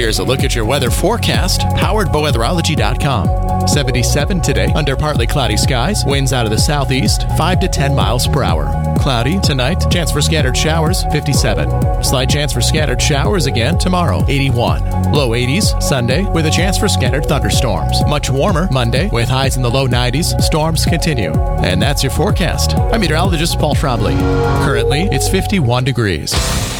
Here's a look at your weather forecast, powered by weatherology.com. 77 today, under partly cloudy skies, winds out of the southeast, 5 to 10 miles per hour. Cloudy tonight, chance for scattered showers, 57. Slight chance for scattered showers again tomorrow, 81. Low 80s Sunday, with a chance for scattered thunderstorms. Much warmer Monday, with highs in the low 90s. Storms continue. And that's your forecast. I'm meteorologist Paul Trombley. Currently, it's 51 degrees.